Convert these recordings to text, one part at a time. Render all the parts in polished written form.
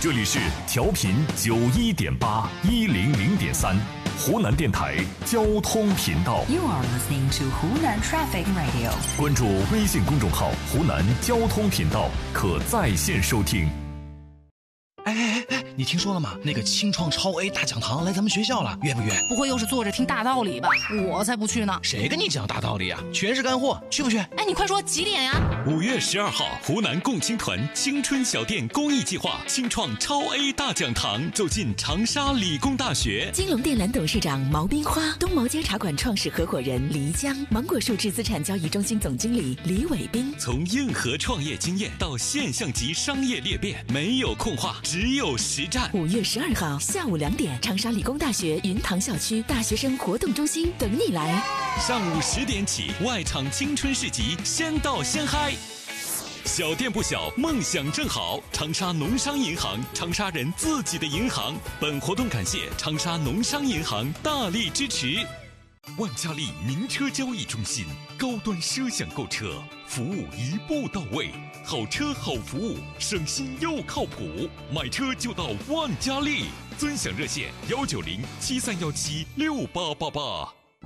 这里是调频91.8、100.3，湖南电台交通频道。 You are listening to Hunan Traffic Radio。 关注微信公众号“湖南交通频道”，可在线收听。 哎，你听说了吗？那个清创超 A 大讲堂来咱们学校了，约不约？ 不会又是坐着听大道理吧？我才不去呢！ 谁跟你讲大道理啊？全是干货，去不去？ 哎，你快说几点呀 ？5月12号，湖南共青团青春小店公益计划清创超 A 大讲堂走进长沙理工大学。 金龙电缆董事长毛冰花，东毛街茶馆创始合伙人黎江，芒果树智资产交易中心总经理李伟斌。 从硬核创业经验到现象级商业裂变，没有空话，只有实战。 5月12号下午2点，长沙理工大学云塘校区大学生活动中心等你来。 上午10点起，外场青春市集，先到先嗨。小店不小，梦想正好。长沙农商银行，长沙人自己的银行。本活动感谢长沙农商银行大力支持。万家利名车交易中心，高端奢享购车，服务一步到位，好车好服务，省心又靠谱，买车就到万家利。尊享热线19073176888。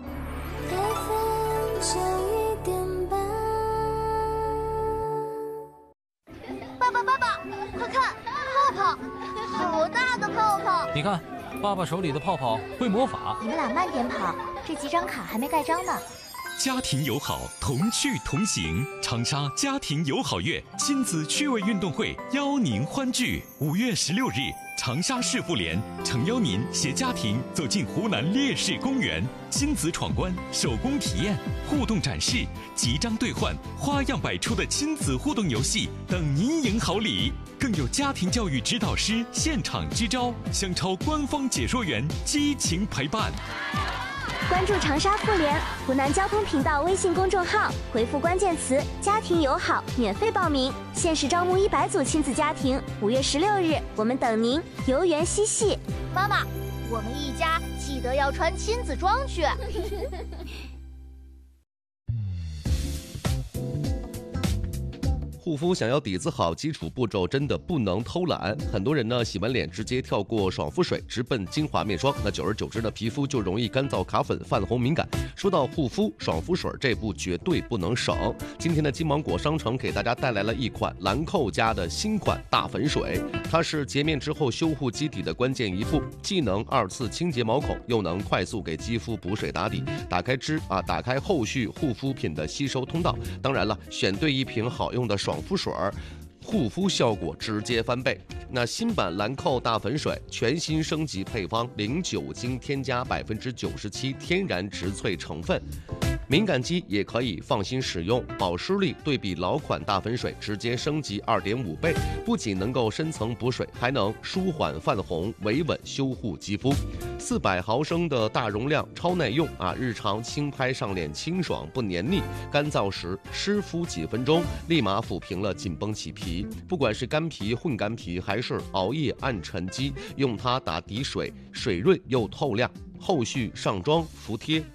爸爸，快看，泡泡，好大的泡泡！ 你看，爸爸手里的泡泡会魔法。 你们俩慢点跑，这几张卡还没盖章呢。 家庭友好，同趣同行。长沙家庭友好月亲子趣味运动会邀您欢聚。5月16日，长沙市妇联诚邀您携家庭走进湖南烈士公园，亲子闯关、手工体验、互动展示、集章兑换，花样百出的亲子互动游戏等您赢好礼。更有家庭教育指导师现场支招，香超官方解说员激情陪伴。 关注长沙妇联湖南交通频道微信公众号，回复关键词“家庭友好”，免费报名，限时招募100组亲子家庭。5月16日，我们等您，游园嬉戏。妈妈，我们一家记得要穿亲子装去。 护肤想要底子好，基础步骤真的不能偷懒。很多人呢洗完脸直接跳过爽肤水，直奔精华面霜，那久而久之呢，皮肤就容易干燥、卡粉、泛红、敏感。说到护肤，爽肤水这步绝对不能省。今天的金芒果商城给大家带来了一款兰蔻家的新款大粉水，它是洁面之后修护基底的关键一步，既能2次清洁毛孔，又能快速给肌肤补水打底，打开后续护肤品的吸收通道。当然了，选对一瓶好用的爽肤水，护肤效果直接翻倍。那新版兰蔻大粉水全新升级配方，零酒精添加97%天然植萃成分，敏感肌也可以放心使用，保湿力对比老款大粉水直接升级2.5倍，不仅能够深层补水，还能舒缓泛红，维稳修护肌肤。400毫升的大容量，超耐用日常轻拍上脸清爽不黏腻，干燥时湿敷几分钟，立马抚平了紧绷起皮。不管是干皮、混干皮，还是熬夜暗沉肌，用它打底水，水润又透亮。后续上妆、服帖